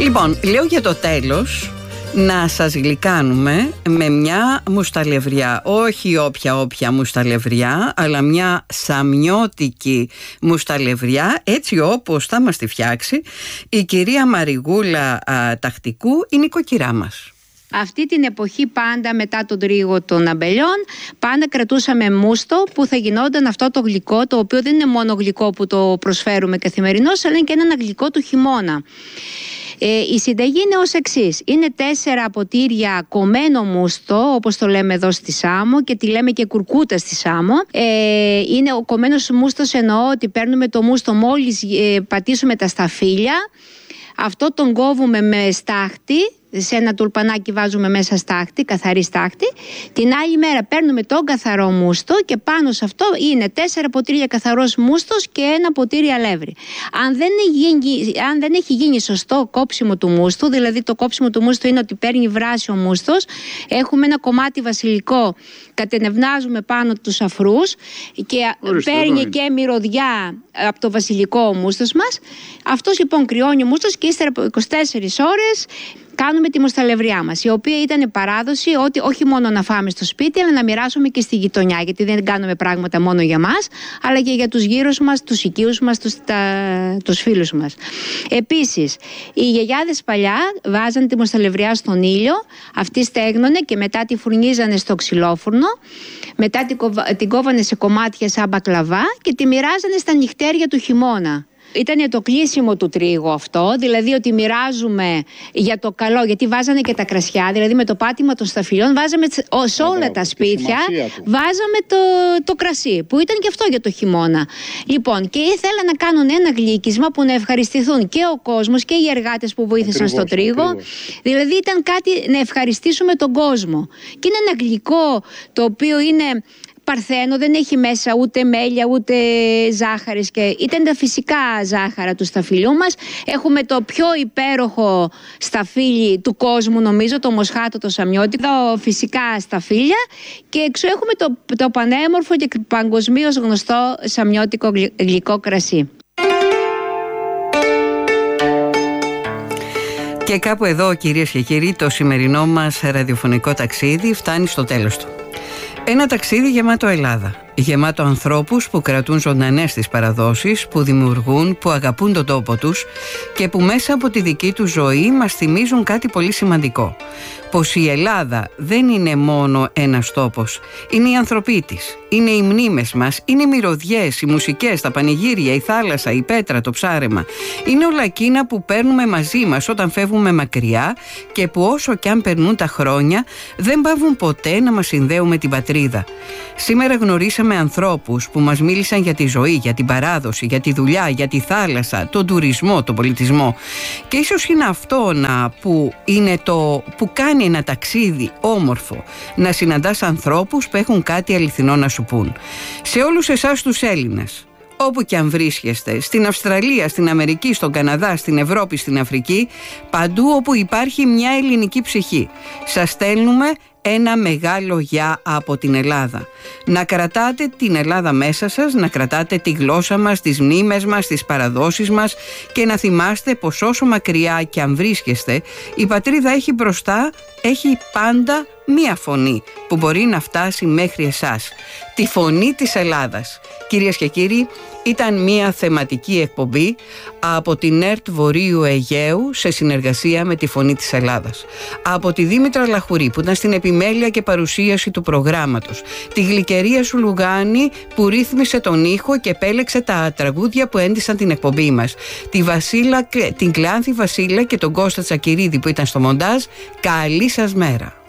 Λοιπόν, λέω για το τέλος να σας γλυκάνουμε με μια μουσταλευριά. Όχι όποια μουσταλευριά, αλλά μια σαμιώτικη μουσταλευριά, έτσι όπως θα μας τη φτιάξει η κυρία Μαριγούλα Ταχτικού, η νοικοκυρά μας. Αυτή την εποχή πάντα μετά τον τρίγο των αμπελιών πάντα κρατούσαμε μούστο που θα γινόταν αυτό το γλυκό, το οποίο δεν είναι μόνο γλυκό που το προσφέρουμε καθημερινώς, αλλά είναι και ένα γλυκό του χειμώνα. Η συνταγή είναι ως εξής. Είναι 4 ποτήρια κομμένο μούστο, όπως το λέμε εδώ στη Σάμο, και τη λέμε και κουρκούτα στη Σάμο. Είναι ο κομμένος μούστος, εννοώ ότι παίρνουμε το μούστο μόλις πατήσουμε τα σταφύλια. Αυτό τον κόβουμε με στάχτη. Σε ένα τουλπανάκι βάζουμε μέσα στάχτη, καθαρή στάχτη. Την άλλη μέρα παίρνουμε τον καθαρό μούστο και πάνω σε αυτό είναι 4 ποτήρια καθαρός μούστος και 1 ποτήρι αλεύρι. Αν δεν έχει γίνει σωστό κόψιμο του μούστου, δηλαδή το κόψιμο του μούστου είναι ότι παίρνει βράση ο μούστος, έχουμε ένα κομμάτι βασιλικό, κατενευνάζουμε πάνω τους αφρούς και παίρνει και μυρωδιά από το βασιλικό μούστος μας. Αυτός λοιπόν κρυώνει ο μούστος και ύστερα από 24 ώρες κάνουμε τη μουσταλευριά μας, η οποία ήταν παράδοση ότι όχι μόνο να φάμε στο σπίτι, αλλά να μοιράσουμε και στη γειτονιά, γιατί δεν κάνουμε πράγματα μόνο για μας, αλλά και για τους γύρω μας, τους οικείους μας, τους φίλους μας. Επίσης, οι γιαγιάδες παλιά βάζαν τη μουσταλευριά στον ήλιο, αυτή στέγνωνε και μετά τη φουρνίζανε στο ξυλόφουρνο, μετά την κόβανε σε κομμάτια σαν μπακλαβά και τη μοιράζανε στα νυχτέρια του χειμώνα. Ήταν το κλείσιμο του τρίγου αυτό, δηλαδή ότι μοιράζουμε για το καλό, γιατί βάζανε και τα κρασιά, δηλαδή με το πάτημα των σταφυλιών βάζαμε σε όλα τα σπίτια, βάζαμε το κρασί, που ήταν και αυτό για το χειμώνα. Λοιπόν, και ήθελα να κάνουν ένα γλύκισμα που να ευχαριστηθούν και ο κόσμος και οι εργάτες που βοήθησαν στο τρίγο. Δηλαδή ήταν κάτι να ευχαριστήσουμε τον κόσμο. Και είναι ένα γλυκό το οποίο είναι παρθένο, δεν έχει μέσα ούτε μέλια ούτε ζάχαρες, και ήταν τα φυσικά ζάχαρα του σταφυλιού μας. Έχουμε το πιο υπέροχο σταφύλι του κόσμου, νομίζω, το μοσχάτο το σαμιώτικο, φυσικά σταφύλια, και έξω έχουμε το πανέμορφο και παγκοσμίως γνωστό σαμιώτικο γλυκό κρασί. Και κάπου εδώ, κυρίες και κύριοι, το σημερινό μας ραδιοφωνικό ταξίδι φτάνει στο τέλος του. Ένα ταξίδι γεμάτο Ελλάδα, γεμάτο ανθρώπους που κρατούν ζωντανές τις παραδόσεις, που δημιουργούν, που αγαπούν τον τόπο τους και που μέσα από τη δική τους ζωή μας θυμίζουν κάτι πολύ σημαντικό. Πως η Ελλάδα δεν είναι μόνο ένας τόπος, είναι οι άνθρωποι της, είναι οι μνήμες μας, είναι οι μυρωδιές, οι μουσικές, τα πανηγύρια, η θάλασσα, η πέτρα, το ψάρεμα. Είναι όλα εκείνα που παίρνουμε μαζί μας όταν φεύγουμε μακριά και που όσο κι αν περνούν τα χρόνια δεν παύουν ποτέ να μας συνδέουν με την πατρίδα. Σήμερα γνωρίσαμε ανθρώπους που μας μίλησαν για τη ζωή, για την παράδοση, για τη δουλειά, για τη θάλασσα, τον τουρισμό, τον πολιτισμό. Και ίσως είναι αυτό που κάνει ένα ταξίδι όμορφο, να συναντάς ανθρώπους που έχουν κάτι αληθινό να σου πούν. Σε όλους εσάς τους Έλληνες, όπου και αν βρίσκεστε, στην Αυστραλία, στην Αμερική, στον Καναδά, στην Ευρώπη, στην Αφρική, παντού όπου υπάρχει μια ελληνική ψυχή, σας στέλνουμε ένα μεγάλο γεια από την Ελλάδα. Να κρατάτε την Ελλάδα μέσα σας, να κρατάτε τη γλώσσα μας, τις μνήμες μας, τις παραδόσεις μας, και να θυμάστε πως όσο μακριά και αν βρίσκεστε, η πατρίδα έχει μπροστά, έχει πάντα μία φωνή που μπορεί να φτάσει μέχρι εσάς. Τη φωνή της Ελλάδας. Κυρίες και κύριοι, ήταν μία θεματική εκπομπή από την ΕΡΤ Βορείου Αιγαίου σε συνεργασία με τη Φωνή της Ελλάδας. Από τη Δήμητρα Λαχουρή που ήταν στην επιμέλεια και παρουσίαση του προγράμματος. Τη Γλυκερία Σουλουγάνη που ρύθμισε τον ήχο και επέλεξε τα τραγούδια που έντυσαν την εκπομπή μας. Την Κλεάνθη Βασίλα και τον Κώστα Τσακυρίδη που ήταν στο μοντάζ. Καλή σας μέρα.